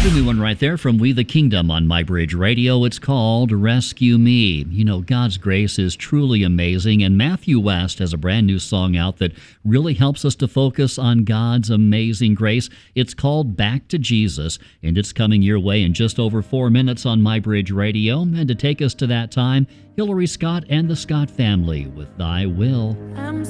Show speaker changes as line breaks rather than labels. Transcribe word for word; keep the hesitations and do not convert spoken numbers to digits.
The new one right there from We the Kingdom on MyBridge Radio. It's called Rescue Me. You know, God's grace is truly amazing, and Matthew West has a brand new song out that really helps us to focus on God's amazing grace. It's called Back to Jesus, and it's coming your way in just over four minutes on MyBridge Radio. And to take us to that time, Hillary Scott and the Scott family with Thy Will.
I'm